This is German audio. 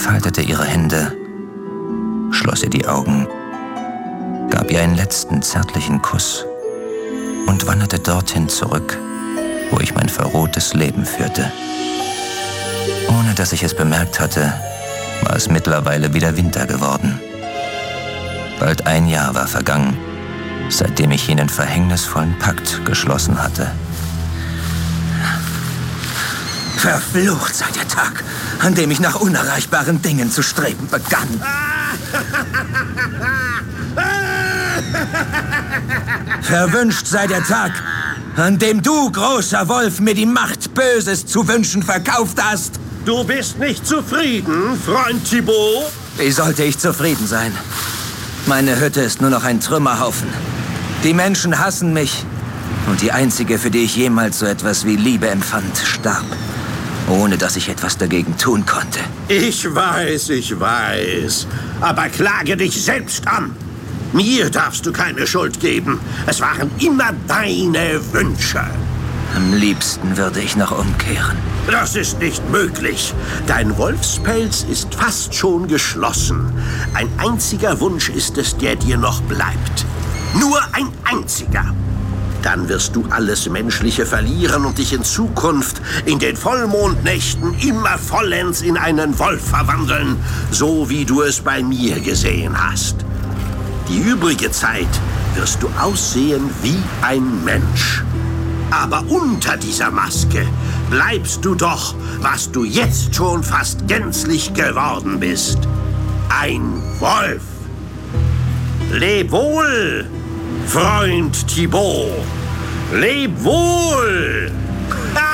faltete ihre Hände, schloss ihr die Augen, gab ihr einen letzten zärtlichen Kuss und wanderte dorthin zurück, wo ich mein verrohtes Leben führte. Ohne dass ich es bemerkt hatte, war es mittlerweile wieder Winter geworden. Bald ein Jahr war vergangen, seitdem ich jenen verhängnisvollen Pakt geschlossen hatte. Verflucht sei der Tag, an dem ich nach unerreichbaren Dingen zu streben begann. Verwünscht sei der Tag, an dem du, großer Wolf, mir die Macht, Böses zu wünschen, verkauft hast. Du bist nicht zufrieden, Freund Thibaut? Wie sollte ich zufrieden sein? Meine Hütte ist nur noch ein Trümmerhaufen. Die Menschen hassen mich. Und die einzige, für die ich jemals so etwas wie Liebe empfand, starb. Ohne dass ich etwas dagegen tun konnte. Ich weiß. Aber klage dich selbst an. Mir darfst du keine Schuld geben. Es waren immer deine Wünsche. Am liebsten würde ich noch umkehren. Das ist nicht möglich. Dein Wolfspelz ist fast schon geschlossen. Ein einziger Wunsch ist es, der dir noch bleibt. Nur ein einziger. Dann wirst du alles Menschliche verlieren und dich in Zukunft in den Vollmondnächten immer vollends in einen Wolf verwandeln, so wie du es bei mir gesehen hast. Die übrige Zeit wirst du aussehen wie ein Mensch. Aber unter dieser Maske bleibst du doch, was du jetzt schon fast gänzlich geworden bist. Ein Wolf. Leb wohl, Freund Thibaut. Leb wohl!